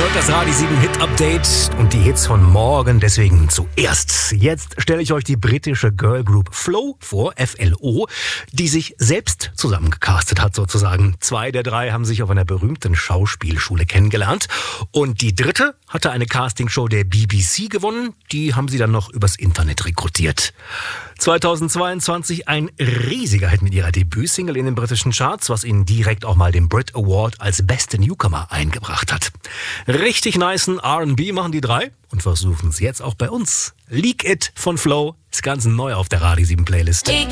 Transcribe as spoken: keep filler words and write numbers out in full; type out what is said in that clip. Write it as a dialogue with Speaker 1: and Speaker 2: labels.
Speaker 1: hört das Radio sieben Hit Update und die Hits von morgen deswegen zuerst. Jetzt stelle ich euch die britische Girl Group Flow vor, F L O, die sich selbst zusammengecastet hat sozusagen. Zwei der drei haben sich auf einer berühmten Schauspielschule kennengelernt und die dritte hatte eine Castingshow der B B C gewonnen. Die haben sie dann noch übers Internet rekrutiert. zweitausendzweiundzwanzig ein riesiger Hit mit ihrer Debütsingle in den britischen Charts, was ihnen direkt auch mal den Brit Award als beste Newcomer eingebracht hat. Richtig nicen R and B machen die drei und versuchen es jetzt auch bei uns. Leak It von Flow ist ganz neu auf der Radio sieben Playlist.